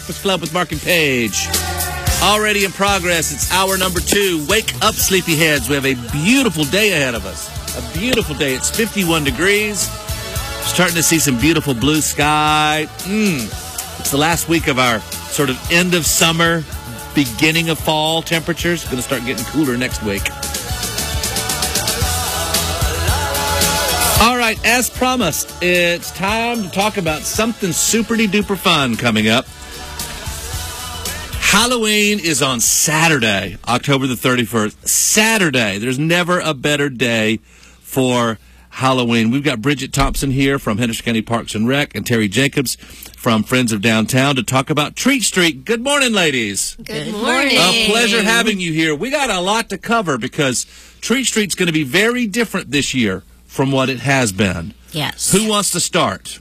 Breakfast Club with Mark and Paige. Already in progress. It's hour number 2. Wake up, sleepyheads. We have a beautiful day ahead of us. A beautiful day. It's 51 degrees. Starting to see some beautiful blue sky. It's the last week of our sort of end of summer, beginning of fall temperatures. Going to start getting cooler next week. All right, as promised, it's time to talk about something super-duper fun coming up. Halloween is on Saturday, October the 31st. Saturday. There's never a better day for Halloween. We've got Bridget Thompson here from Henderson County Parks and Rec and Terry Jacobs from Friends of Downtown to talk about Treat Street. Good morning, ladies. Good morning. A pleasure having you here. We got a lot to cover because Treat Street's going to be very different this year from what it has been. Yes. Who wants to start?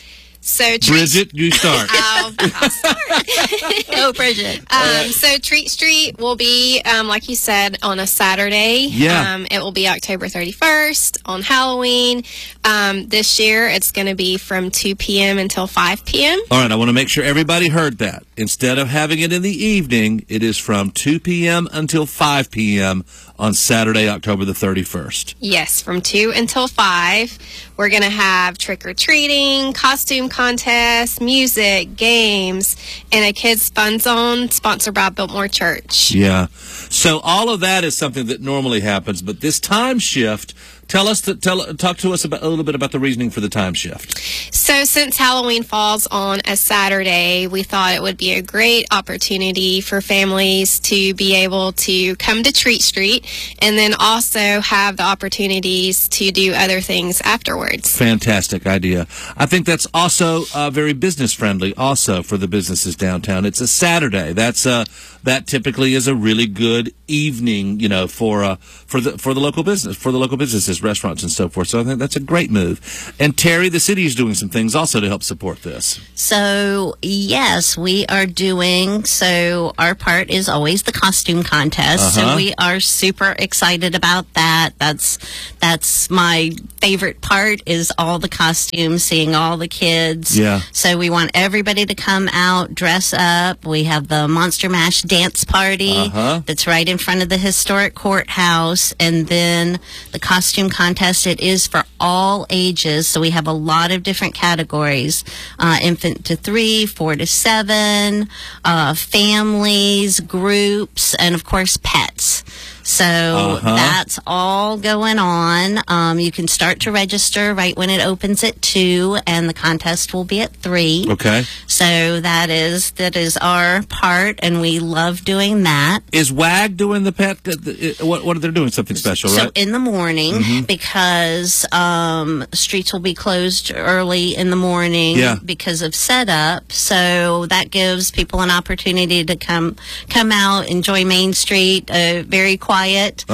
So Bridget, you start. I'll start. Oh, Bridget. So Treat Street will be, like you said, on a Saturday. Yeah. It will be October 31st on Halloween. This year, it's going to be from 2 p.m. until 5 p.m. All right, I want to make sure everybody heard that. Instead of having it in the evening, it is from 2 p.m. until 5 p.m. on Saturday, October the 31st. Yes, from 2 until 5. We're going to have trick-or-treating, costume contests, music, games, and a kids' fun zone sponsored by Biltmore Church. Yeah. So all of that is something that normally happens, but this time shift, talk to us about a little bit about the reasoning for the time shift. So since Halloween falls on a Saturday, we thought it would be a great opportunity for families to be able to come to Treat Street and then also have the opportunities to do other things afterwards. Fantastic idea. I think that's also very business friendly also for the businesses downtown. It's a Saturday. That typically is a really good evening, for the local businesses, restaurants and so forth. So I think that's a great move. And Terry, the city is doing some things also to help support this. So, yes, we are doing, so our part is always the costume contest. So we are super excited about that. That's my favorite part is all the costumes, seeing all the kids. Yeah. So we want everybody to come out, dress up. We have the Monster Mash dance party that's right in front of the historic courthouse. And then the costume contest, it is for all ages. So we have a lot of different categories, infant to 3, 4 to 7, families, groups, and of course pets. So that's all going on. You can start to register right when it opens at 2, and the contest will be at 3. Okay. So that is our part, and we love doing that. Is WAG doing the pet? What are they doing? Something special, right? So in the morning, because streets will be closed early in the morning because of setup. So that gives people an opportunity to come out, enjoy Main Street, very quiet.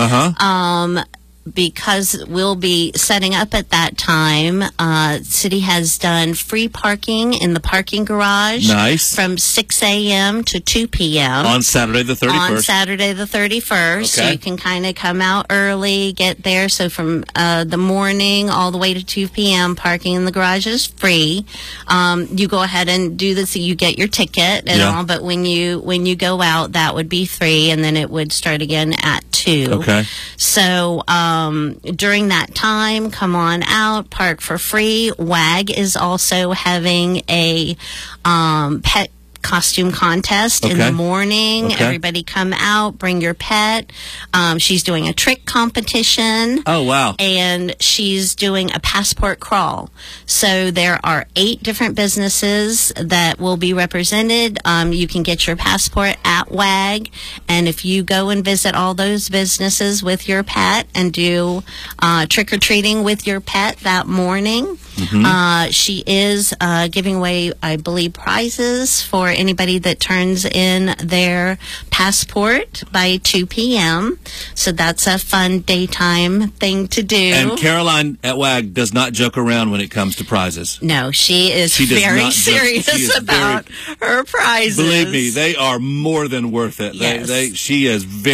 Because we'll be setting up at that time. City has done free parking in the parking garage. Nice. From 6 a.m. to 2 p.m. On Saturday the 31st. On Saturday the 31st. So you can kind of come out early, get there. So from the morning all the way to 2 p.m., parking in the garage is free. You go ahead and do this. You get your ticket and all, but when you go out, that would be free, and then it would start again at 2. Okay. So, during that time, come on out, park for free. WAG is also having a pet costume contest in the morning. Everybody come out, bring your pet. She's doing a trick competition. Oh, wow. And she's doing a passport crawl. So there are 8 different businesses that will be represented. You can get your passport at WAG. And if you go and visit all those businesses with your pet and do trick-or-treating with your pet that morning, she is giving away, I believe, prizes for anybody that turns in their passport by 2 p.m. So that's a fun daytime thing to do. And Caroline at WAG does not joke around when it comes to prizes. No, she is very serious about her prizes. Believe me, they are more than worth it. Yes. She is very,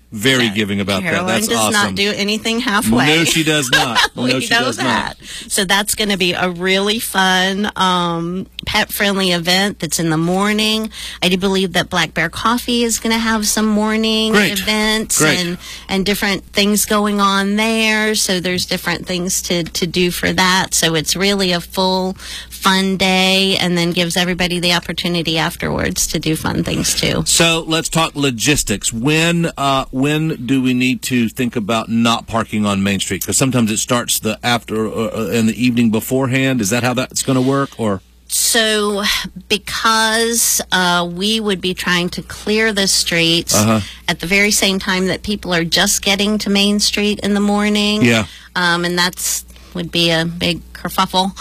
very giving about Caroline that. That's does awesome. not do anything halfway. No, she does not. We No, she know does that. not. So that's going to be a really fun, pet-friendly event that's in the morning. I do believe that Black Bear Coffee is going to have some morning events and different things going on there. So there's different things to do for that. So it's really a full, fun day, and then gives everybody the opportunity afterwards to do fun things too. So let's talk logistics. When do we need to think about not parking on Main Street? Because sometimes it starts the after in the evening beforehand. Is that how that's going to work? Or so because we would be trying to clear the streets at the very same time that people are just getting to Main Street in the morning. Yeah. And that's would be a big kerfuffle.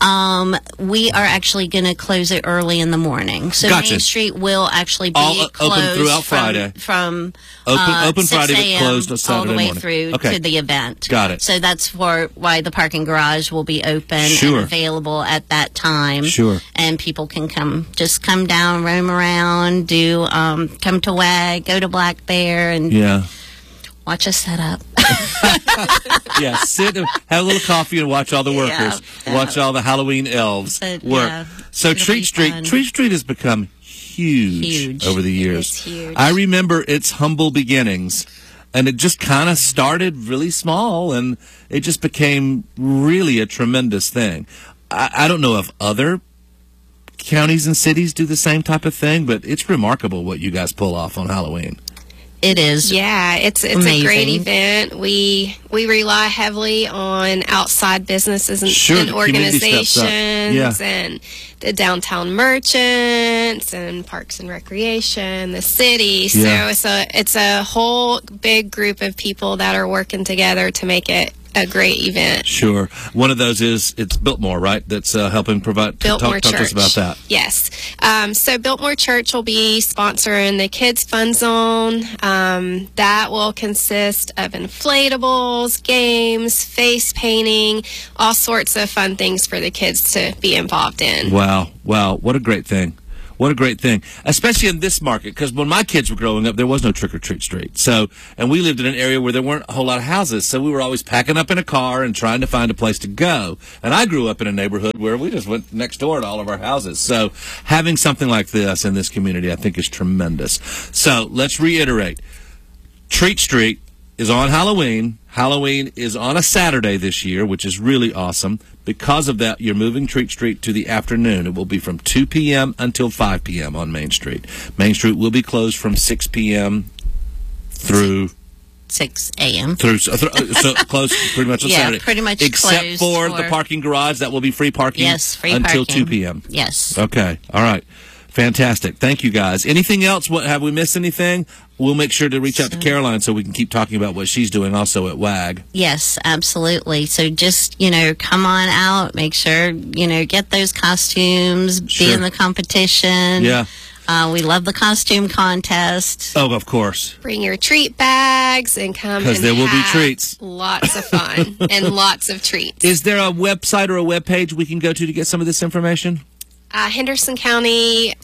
We are actually going to close it early in the morning. So Gotcha. Main Street will actually be All closed open throughout Friday. From open 6 Friday, but a.m. closed on Saturday all the way morning. through Okay. to the event. Got it. So that's why the parking garage will be open Sure. and available at that time. Sure. And people can come down, roam around, do come to WAG, go to Black Bear, and yeah. watch us set up. Yeah, sit and have a little coffee and watch all the workers. Yeah. Watch all the Halloween elves But, work. yeah, So it'll Treat be Street fun. has become huge over the years. It's huge. I remember its humble beginnings, and it just kind of started really small, and it just became really a tremendous thing. I don't know if other counties and cities do the same type of thing, but it's remarkable what you guys pull off on Halloween. It is. Yeah, it's a amazing. great event. We rely heavily on outside businesses and, Sure, and the community steps up. organizations Yeah. and the downtown merchants and Parks and Recreation, the city. Yeah. So it's a whole big group of people that are working together to make it a great event. Sure. One of those it's Biltmore, right? That's helping provide. Biltmore Talk Church. to us about that. Yes. So Biltmore Church will be sponsoring the Kids Fun Zone. That will consist of inflatables, games, face painting, all sorts of fun things for the kids to be involved in. Wow. What a great thing. What a great thing, especially in this market, because when my kids were growing up, there was no trick-or-treat street. So, and we lived in an area where there weren't a whole lot of houses, so we were always packing up in a car and trying to find a place to go. And I grew up in a neighborhood where we just went next door to all of our houses. So having something like this in this community, I think, is tremendous. So let's reiterate. Treat Street is on Halloween. Halloween is on a Saturday this year, which is really awesome. Because of that, you're moving Treat Street to the afternoon. It will be from 2 p.m. until 5 p.m. on Main Street. Main Street will be closed from 6 p.m. through 6 a.m. so closed pretty much on Yeah, Saturday. pretty much except closed for for- the parking garage. That will be free parking. Yes, free until parking. 2 p.m. Yes. Okay. All right. Fantastic. Thank you, guys. Anything else? Have we missed anything? We'll make sure to reach out to Caroline so we can keep talking about what she's doing also at WAG. Yes, absolutely. So just, come on out, make sure, get those costumes, Sure. be in the competition. Yeah. We love the costume contest. Oh, of course. Bring your treat bags and come 'Cause and there will be have treats. Lots of fun and lots of treats. Is there a website or a web page we can go to get some of this information? Henderson County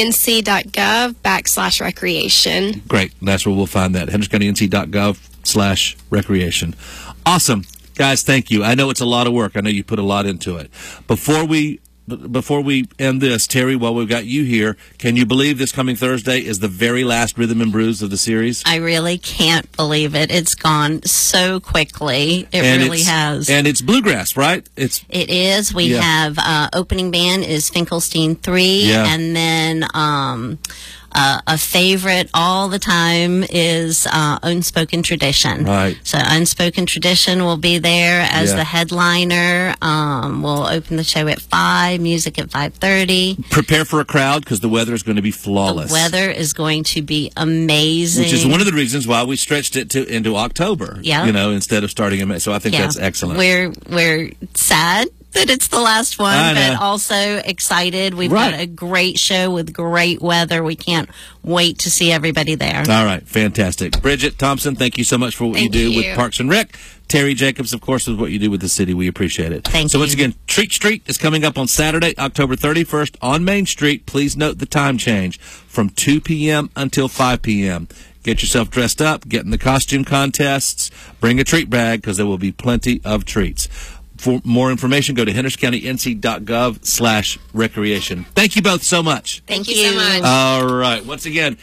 NC.gov/recreation. Great. That's where we'll find that. HendersonCountyNC.gov/recreation. Awesome. Guys, thank you. I know it's a lot of work. I know you put a lot into it. Before we end this, Terry, while we've got you here, can you believe this coming Thursday is the very last Rhythm and Brews of the series? I really can't believe it. It's gone so quickly. It really has. And it's bluegrass, right? It is. We have opening band is Finkelstein 3, Yeah. and then a favorite all the time is Unspoken Tradition. Right. So Unspoken Tradition will be there as the headliner. We'll open the show at 5, music at 5:30. Prepare for a crowd because the weather is going to be flawless. The weather is going to be amazing. Which is one of the reasons why we stretched it into October. Yeah. Instead of starting in May. So I think that's excellent. We're sad that it's the last one, I know. but also excited. We've Right. got a great show with great weather. We can't wait to see everybody there. All right, fantastic. Bridget Thompson, thank you so much for what you Thank do you. with Parks and Rec. Terry Jacobs, of course, with what you do with the city. We appreciate it. Thank So once you. again, Treat Street is coming up on Saturday, October 31st on Main Street. Please note the time change from 2 p.m. until 5 p.m. Get yourself dressed up, get in the costume contests, bring a treat bag because there will be plenty of treats. For more information, go to hendersoncounty.nc.gov/recreation. Thank you both so much. Thank you so much. All right. Once again,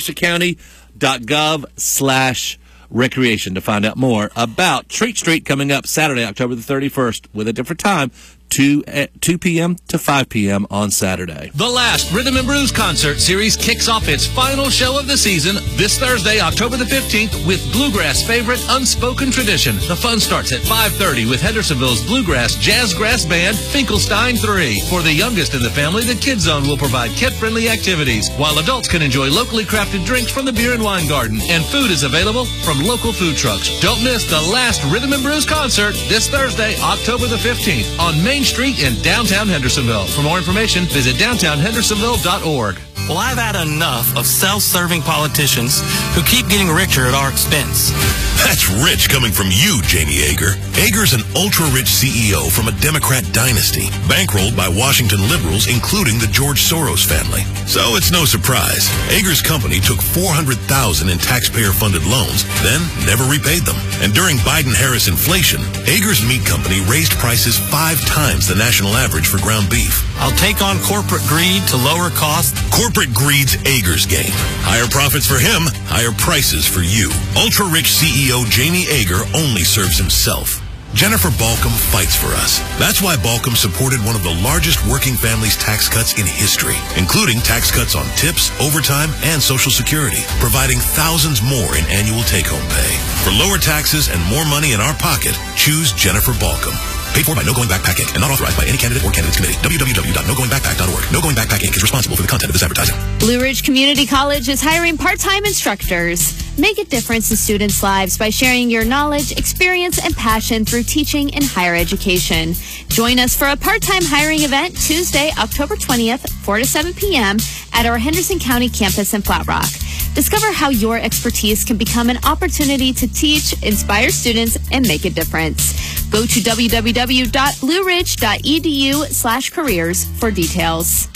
hendersoncounty.gov/recreation to find out more about Treat Street coming up Saturday, October the 31st, with a different time, 2 p.m. to 5 p.m. on Saturday. The last Rhythm and Blues concert series kicks off its final show of the season this Thursday, October the 15th, with Bluegrass favorite Unspoken Tradition. The fun starts at 5:30 with Hendersonville's Bluegrass Jazzgrass Band, Finkelstein 3. For the youngest in the family, the Kids Zone will provide kid-friendly activities, while adults can enjoy locally crafted drinks from the Beer and Wine Garden, and food is available from local food trucks. Don't miss the last Rhythm and Blues concert this Thursday, October the 15th, on Main Street in downtown Hendersonville. For more information, visit downtownhendersonville.org. Well, I've had enough of self-serving politicians who keep getting richer at our expense. That's rich coming from you, Jamie Yeager. Yeager's an ultra-rich CEO from a Democrat dynasty, bankrolled by Washington liberals, including the George Soros family. So it's no surprise. Yeager's company took $400,000 in taxpayer-funded loans, then never repaid them. And during Biden-Harris inflation, Yeager's meat company raised prices 5 times the national average for ground beef. I'll take on corporate greed to lower costs. Corporate greed's Yeager's game. Higher profits for him, higher prices for you. Ultra-rich CEO Jamie Yeager only serves himself. Jennifer Balcom fights for us. That's why Balcom supported one of the largest working families tax cuts in history, including tax cuts on tips, overtime, and Social Security, providing thousands more in annual take-home pay. For lower taxes and more money in our pocket, choose Jennifer Balcom. Paid for by No Going Backpack Inc. and not authorized by any candidate or candidates committee. www.nogoingbackpack.org. No Going Backpack Inc. is responsible for the content of this advertising. Blue Ridge Community College is hiring part-time instructors. Make a difference in students' lives by sharing your knowledge, experience, and passion through teaching in higher education. Join us for a part-time hiring event Tuesday, October 20th, 4 to 7 p.m. at our Henderson County campus in Flat Rock. Discover how your expertise can become an opportunity to teach, inspire students, and make a difference. Go to www.blueridge.edu/careers for details.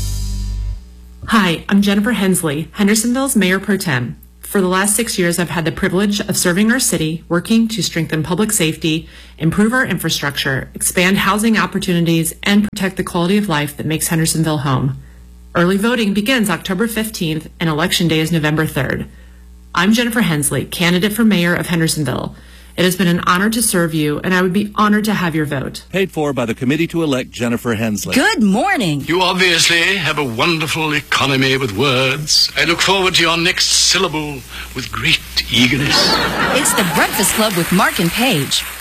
Hi, I'm Jennifer Hensley, Hendersonville's Mayor Pro Tem. For the last 6 years, I've had the privilege of serving our city, working to strengthen public safety, improve our infrastructure, expand housing opportunities, and protect the quality of life that makes Hendersonville home. Early voting begins October 15th and Election Day is November 3rd. I'm Jennifer Hensley, candidate for mayor of Hendersonville. It has been an honor to serve you, and I would be honored to have your vote. Paid for by the committee to elect Jennifer Hensley. Good morning. You obviously have a wonderful economy with words. I look forward to your next syllable with great eagerness. It's the Breakfast Club with Mark and Paige.